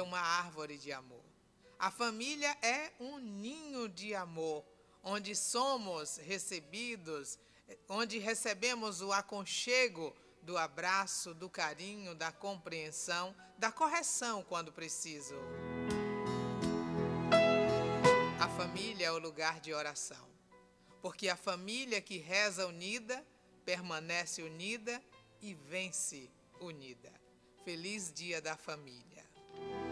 é uma árvore de amor. A família é um ninho de amor, onde somos recebidos, onde recebemos o aconchego do abraço, do carinho, da compreensão, da correção quando preciso. A família é o lugar de oração, porque a família que reza unida, permanece unida e vence unida. Feliz Dia da Família!